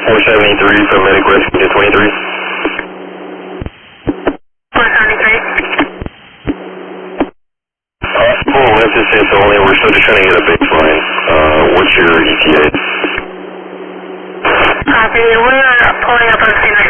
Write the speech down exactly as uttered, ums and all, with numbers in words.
four seventy-three from Medic Rescue to twenty-three. four seventy-three. Possible emphasis only, we're still just trying to get a baseline. Uh, what's your E T A? Copy, we're pulling up on the scene right